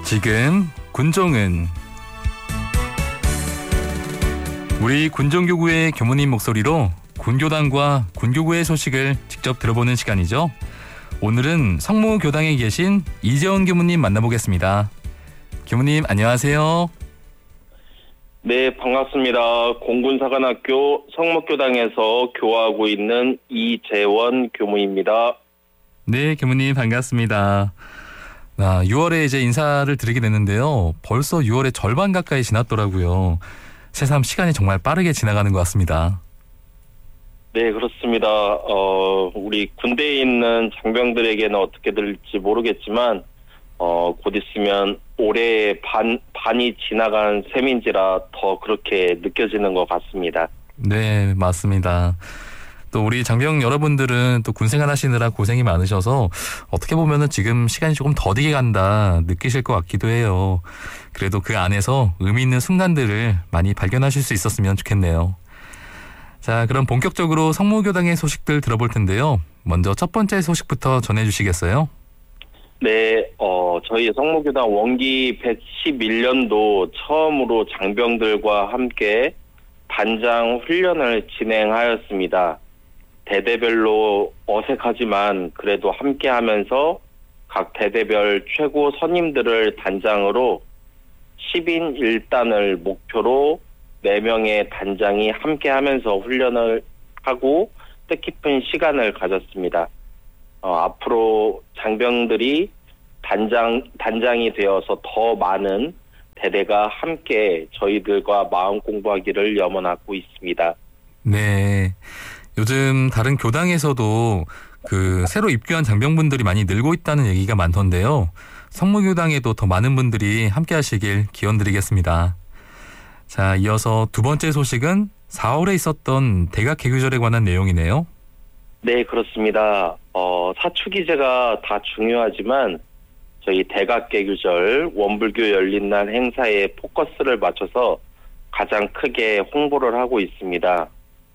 지금 군종은 우리 군종교구의 교무님 목소리로 군교당과 군교구의 소식을 직접 들어보는 시간이죠. 오늘은 성모교당에 계신 이재원 교무님 만나보겠습니다. 교무님 안녕하세요. 네, 반갑습니다. 공군사관학교 성모교당에서 교화하고 있는 이재원 교무입니다. 네, 교무님 반갑습니다. 6월에 이제 인사를 드리게 됐는데요. 벌써 6월의 절반 가까이 지났더라고요. 새삼 시간이 정말 빠르게 지나가는 것 같습니다. 네, 그렇습니다. 우리 군대에 있는 장병들에게는 어떻게 될지 모르겠지만 곧 있으면 올해 반이 지나간 셈인지라 더 그렇게 느껴지는 것 같습니다. 네, 맞습니다. 또 우리 장병 여러분들은 또 군생활 하시느라 고생이 많으셔서 어떻게 보면은 지금 시간이 조금 더디게 간다 느끼실 것 같기도 해요. 그래도 그 안에서 의미 있는 순간들을 많이 발견하실 수 있었으면 좋겠네요. 자, 그럼 본격적으로 성모교당의 소식들 들어볼 텐데요. 먼저 첫 번째 소식부터 전해주시겠어요? 네, 저희 성모교당 원기 111년도 처음으로 장병들과 함께 반장 훈련을 진행하였습니다. 대대별로 어색하지만 그래도 함께 하면서 각 대대별 최고 선임들을 단장으로 10인 1단을 목표로 4명의 단장이 함께 하면서 훈련을 하고 뜻깊은 시간을 가졌습니다. 앞으로 장병들이 단장이 되어서 더 많은 대대가 함께 저희들과 마음 공부하기를 염원하고 있습니다. 네. 요즘 다른 교당에서도 새로 입교한 장병분들이 많이 늘고 있다는 얘기가 많던데요. 성모교당에도 더 많은 분들이 함께 하시길 기원드리겠습니다. 자, 이어서 두 번째 소식은 4월에 있었던 대각 개교절에 관한 내용이네요. 네, 그렇습니다. 사축기제가 다 중요하지만 저희 대각 개교절 원불교 열린 날 행사에 포커스를 맞춰서 가장 크게 홍보를 하고 있습니다.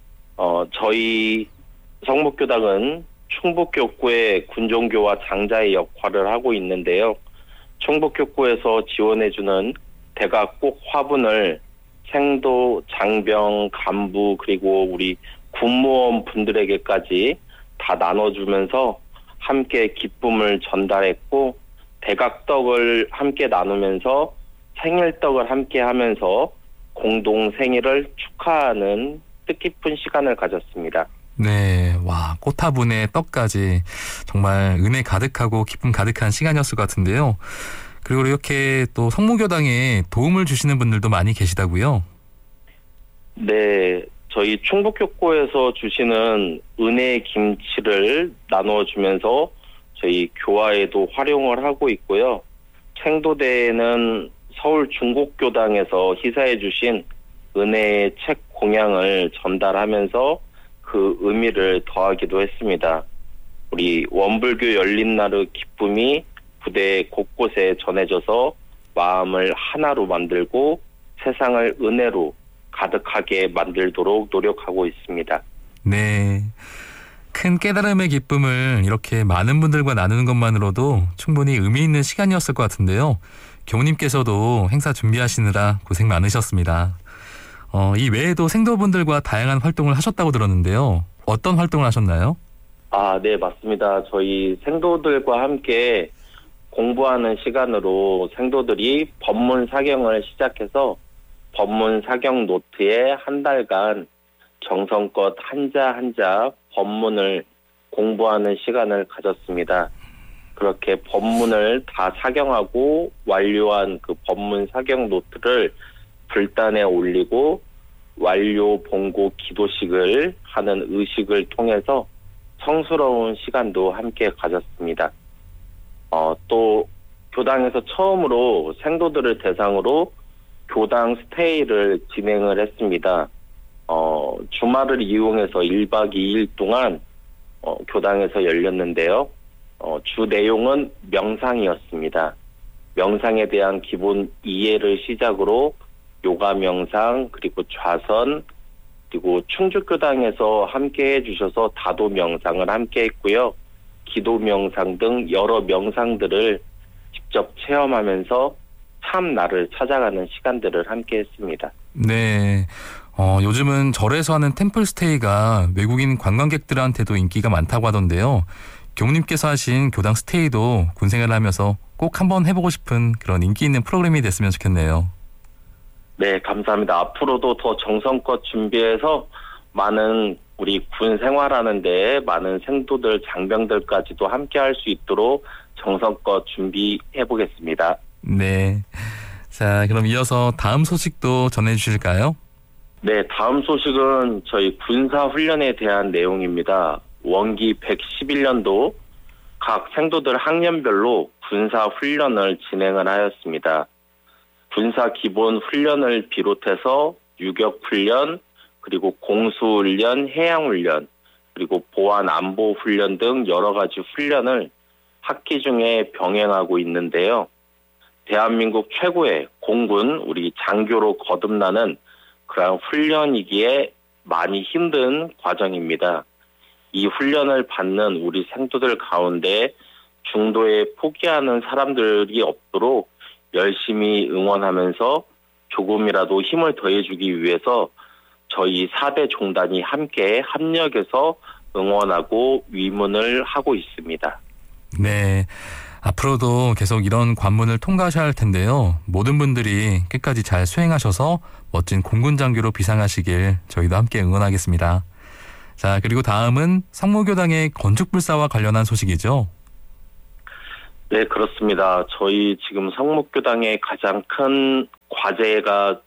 저희 성모교당은 충북교구의 군종교와 장자의 역할을 하고 있는데요. 충북교구에서 지원해주는 대각 꼭 화분을 생도, 장병, 간부 그리고 우리 군무원 분들에게까지 다 나눠주면서 함께 기쁨을 전달했고 대각떡을 함께 나누면서 생일떡을 함께 하면서 공동 생일을 축하하는 뜻깊은 시간을 가졌습니다. 네, 와, 꽃화분에 떡까지 정말 은혜 가득하고 기쁨 가득한 시간이었을 것 같은데요. 그리고 이렇게 또 성모교당에 도움을 주시는 분들도 많이 계시다고요? 네, 저희 충북교구에서 주시는 은혜 김치를 나눠주면서 저희 교화에도 활용을 하고 있고요. 챙도대에는 서울 중국교당에서 희사해 주신 은혜의 책 공양을 전달하면서 그 의미를 더하기도 했습니다. 우리 원불교 열린 날의 기쁨이 부대 곳곳에 전해져서 마음을 하나로 만들고 세상을 은혜로 가득하게 만들도록 노력하고 있습니다. 네. 큰 깨달음의 기쁨을 이렇게 많은 분들과 나누는 것만으로도 충분히 의미 있는 시간이었을 것 같은데요. 교우님께서도 행사 준비하시느라 고생 많으셨습니다. 이 외에도 생도분들과 다양한 활동을 하셨다고 들었는데요. 어떤 활동을 하셨나요? 네, 맞습니다. 저희 생도들과 함께 공부하는 시간으로 생도들이 법문 사경을 시작해서 법문 사경 노트에 한 달간 정성껏 한자 한자 법문을 공부하는 시간을 가졌습니다. 그렇게 법문을 다 사경하고 완료한 그 법문 사경 노트를 불단에 올리고 완료 봉고 기도식을 하는 의식을 통해서 성스러운 시간도 함께 가졌습니다. 또 교당에서 처음으로 생도들을 대상으로 교당 스테이를 진행을 했습니다. 주말을 이용해서 1박 2일 동안 교당에서 열렸는데요. 주 내용은 명상이었습니다. 명상에 대한 기본 이해를 시작으로 요가 명상, 그리고 좌선, 그리고 충주교당에서 함께 해주셔서 다도 명상을 함께 했고요. 기도 명상 등 여러 명상들을 직접 체험하면서 참 나를 찾아가는 시간들을 함께 했습니다. 네. 요즘은 절에서 하는 템플스테이가 외국인 관광객들한테도 인기가 많다고 하던데요. 교무님께서 하신 교당 스테이도 군생활을 하면서 꼭 한번 해보고 싶은 그런 인기 있는 프로그램이 됐으면 좋겠네요. 네, 감사합니다. 앞으로도 더 정성껏 준비해서 많은 우리 군 생활하는 데 많은 생도들, 장병들까지도 함께 할 수 있도록 정성껏 준비해 보겠습니다. 네. 자, 그럼 이어서 다음 소식도 전해주실까요? 네, 다음 소식은 저희 군사훈련에 대한 내용입니다. 원기 111년도 각 생도들 학년별로 군사훈련을 진행을 하였습니다. 군사기본훈련을 비롯해서 유격훈련, 그리고 공수훈련, 해양훈련, 그리고 보안안보훈련 등 여러 가지 훈련을 학기 중에 병행하고 있는데요. 대한민국 최고의 공군, 우리 장교로 거듭나는 그런 훈련이기에 많이 힘든 과정입니다. 이 훈련을 받는 우리 생도들 가운데 중도에 포기하는 사람들이 없도록 열심히 응원하면서 조금이라도 힘을 더해주기 위해서 저희 4대 종단이 함께 합력해서 응원하고 위문을 하고 있습니다. 네. 앞으로도 계속 이런 관문을 통과하셔야 할 텐데요. 모든 분들이 끝까지 잘 수행하셔서 멋진 공군 장교로 비상하시길 저희도 함께 응원하겠습니다. 자, 그리고 다음은 성모교당의 건축불사와 관련한 소식이죠. 네, 그렇습니다. 저희 지금 성목교당의 가장 큰 과제가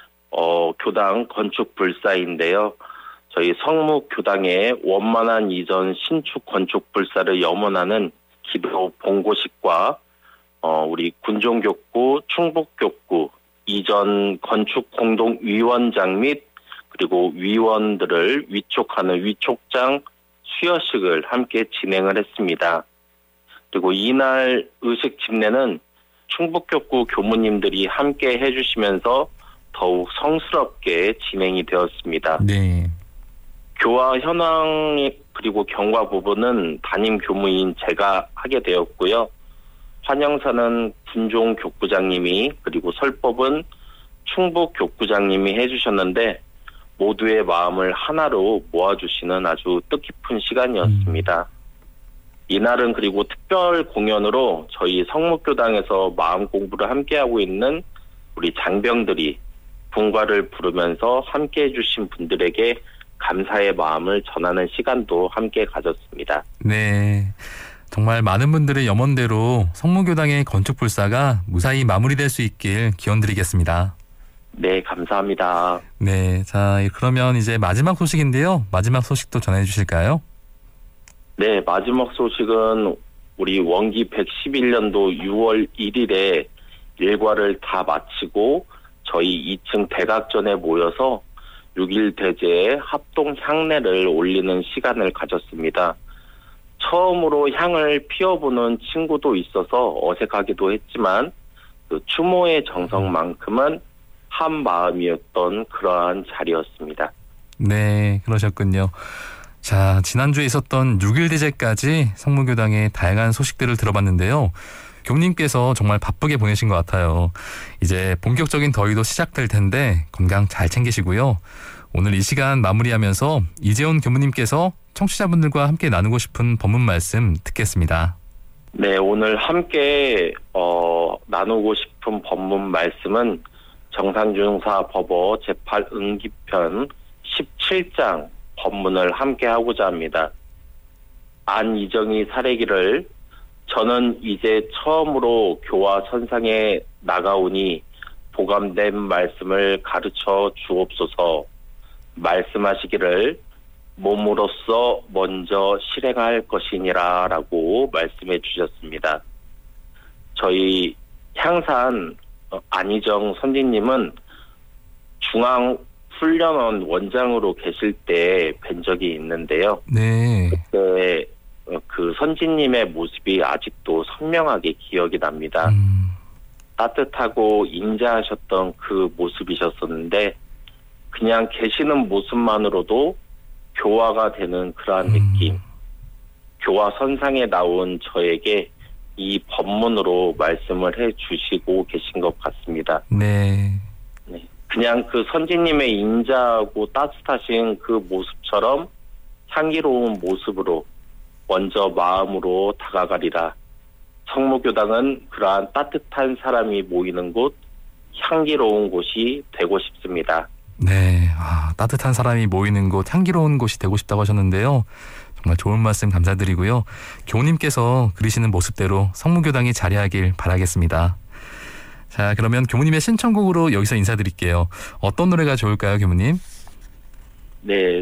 교당 건축불사인데요. 저희 성목교당의 원만한 이전 신축 건축불사를 염원하는 기도 본고식과 우리 군종교구, 충북교구 이전 건축공동위원장 및 그리고 위원들을 위촉하는 위촉장 수여식을 함께 진행을 했습니다. 그리고 이날 의식 집례는 충북교구 교무님들이 함께 해주시면서 더욱 성스럽게 진행이 되었습니다. 네. 교화 현황 그리고 경과 부분은 담임 교무인 제가 하게 되었고요. 환영사는 군종 교구장님이 그리고 설법은 충북 교구장님이 해주셨는데 모두의 마음을 하나로 모아주시는 아주 뜻깊은 시간이었습니다. 이날은 그리고 특별 공연으로 저희 성목교당에서 마음 공부를 함께하고 있는 우리 장병들이 분과를 부르면서 함께해 주신 분들에게 감사의 마음을 전하는 시간도 함께 가졌습니다. 네. 정말 많은 분들의 염원대로 성모교당의 건축불사가 무사히 마무리될 수 있길 기원드리겠습니다. 네, 감사합니다. 네. 자, 그러면 이제 마지막 소식인데요. 마지막 소식도 전해주실까요? 네, 마지막 소식은 우리 원기 111년도 6월 1일에 일과를 다 마치고 저희 2층 대각전에 모여서 6.1 대제의 합동 향례를 올리는 시간을 가졌습니다. 처음으로 향을 피워보는 친구도 있어서 어색하기도 했지만 그 추모의 정성만큼은 한 마음이었던 그러한 자리였습니다. 네, 그러셨군요. 자, 지난주에 있었던 6.1 대제까지 성모교당의 다양한 소식들을 들어봤는데요. 교무님께서 정말 바쁘게 보내신 것 같아요. 이제 본격적인 더위도 시작될 텐데 건강 잘 챙기시고요. 오늘 이 시간 마무리하면서 이재훈 교무님께서 청취자분들과 함께 나누고 싶은 법문 말씀 듣겠습니다. 네, 오늘 함께 나누고 싶은 법문 말씀은 정상중사 법어 제8응기편 17장 법문을 함께 하고자 합니다. 안이정이 사례기를 저는 이제 처음으로 교화 선상에 나가오니 보감된 말씀을 가르쳐 주옵소서. 말씀하시기를 몸으로써 먼저 실행할 것이니라 라고 말씀해 주셨습니다. 저희 향산 안희정 선지님은 중앙훈련원 원장으로 계실 때 뵌 적이 있는데요. 네. 그때 그 선지님의 모습이 아직도 선명하게 기억이 납니다. 따뜻하고 인자하셨던 그 모습이셨었는데 그냥 계시는 모습만으로도 교화가 되는 그러한 느낌. 교화 선상에 나온 저에게 이 법문으로 말씀을 해 주시고 계신 것 같습니다. 네. 네. 그냥 그 선지님의 인자하고 따뜻하신 그 모습처럼 향기로운 모습으로 먼저 마음으로 다가가리라. 성모교당은 그러한 따뜻한 사람이 모이는 곳, 향기로운 곳이 되고 싶습니다. 네. 따뜻한 사람이 모이는 곳, 향기로운 곳이 되고 싶다고 하셨는데요. 정말 좋은 말씀 감사드리고요. 교우님께서 그리시는 모습대로 성모교당이 자리하길 바라겠습니다. 자, 그러면 교무님의 신청곡으로 여기서 인사드릴게요. 어떤 노래가 좋을까요, 교무님? 네,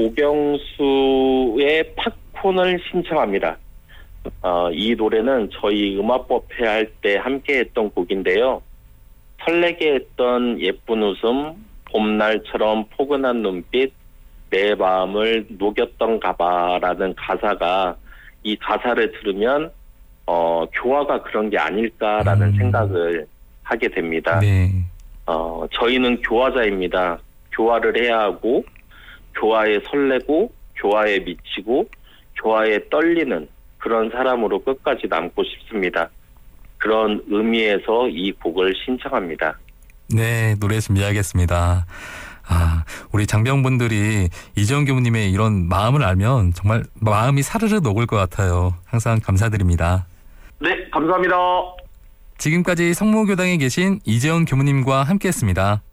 도경수의 팝콘을 신청합니다. 이 노래는 저희 음악법회 할 때 함께 했던 곡인데요. 설레게 했던 예쁜 웃음, 봄날처럼 포근한 눈빛, 내 마음을 녹였던가 봐라는 가사가, 이 가사를 들으면 교화가 그런 게 아닐까라는 생각을 하게 됩니다. 네. 저희는 교화자입니다. 교화를 해야 하고, 교화에 설레고, 교화에 미치고, 교화에 떨리는 그런 사람으로 끝까지 남고 싶습니다. 그런 의미에서 이 곡을 신청합니다. 네, 노래 준비하겠습니다. 우리 장병분들이 이재원 교무님의 이런 마음을 알면 정말 마음이 사르르 녹을 것 같아요. 항상 감사드립니다. 네, 감사합니다. 지금까지 성모교당에 계신 이재원 교무님과 함께했습니다.